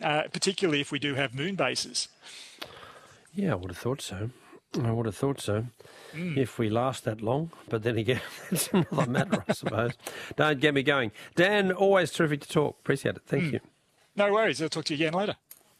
particularly if we do have moon bases. Yeah, I would have thought so. If we last that long. But then again, that's another matter, I suppose. Don't get me going. Dan, always terrific to talk. Appreciate it. Thank you. No worries. I'll talk to you again later.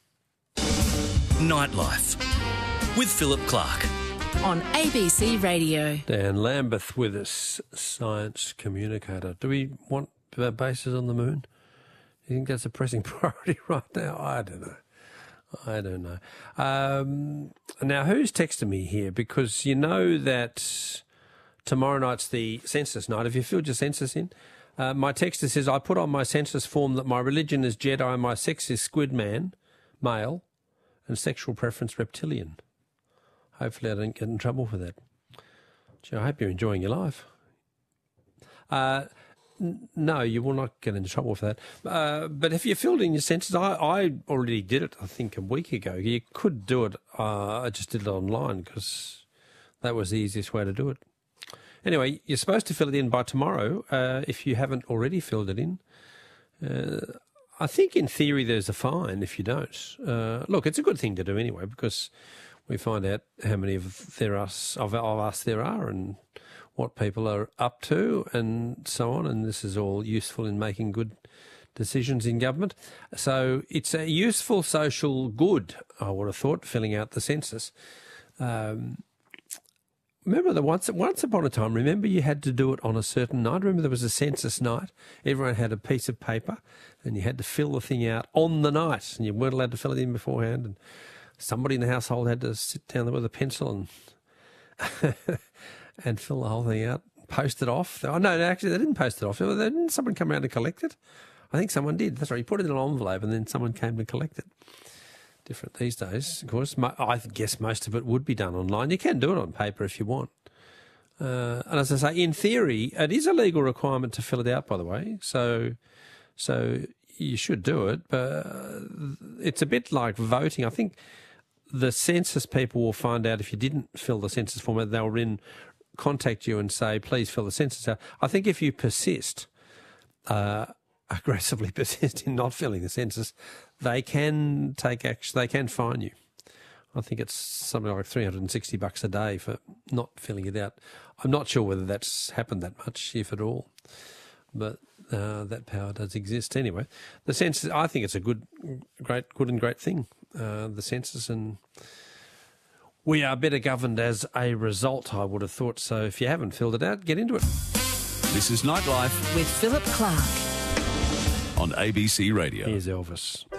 Nightlife with Philip Clark. On ABC Radio. Dan Lambeth with us, science communicator. Do we want bases on the moon? Do you think that's a pressing priority right now? I don't know. Now, who's texting me here? Because you know that tomorrow night's the census night. Have you filled your census in? My texter says, I put on my census form that my religion is Jedi, my sex is squid man, male, and sexual preference reptilian. Hopefully I don't get in trouble for that. Gee, I hope you're enjoying your life. No, you will not get into trouble for that. But if you filled in your census, I already did it, I think, a week ago. You could do it. I just did it online because that was the easiest way to do it. Anyway, you're supposed to fill it in by tomorrow if you haven't already filled it in. I think in theory there's a fine if you don't. Look, it's a good thing to do anyway because we find out how many of us there are and what people are up to and so on, and this is all useful in making good decisions in government. So it's a useful social good, I would have thought, filling out the census. Remember that once upon a time, remember you had to do it on a certain night? Remember there was a census night? Everyone had a piece of paper and you had to fill the thing out on the night and you weren't allowed to fill it in beforehand, and somebody in the household had to sit down there with a pencil and and fill the whole thing out, post it off. Oh, no, actually they didn't post it off. Didn't someone come around to collect it? I think someone did. That's right. You put it in an envelope and then someone came to collect it. Different these days, of course. I guess most of it would be done online. You can do it on paper if you want. And as I say, in theory, it is a legal requirement to fill it out, by the way. So you should do it. But it's a bit like voting. I think the census people will find out if you didn't fill the census form, they'll contact you and say, please fill the census out. I think if you aggressively persist in not filling the census, they can take action. They can fine you. I think it's something like $360 a day for not filling it out. I'm not sure whether that's happened that much, if at all, but that power does exist anyway. The census, I think it's a good and great thing, the census, and we are better governed as a result, I would have thought. So if you haven't filled it out, get into it. This is Nightlife with Philip Clark on ABC Radio. Here's Elvis.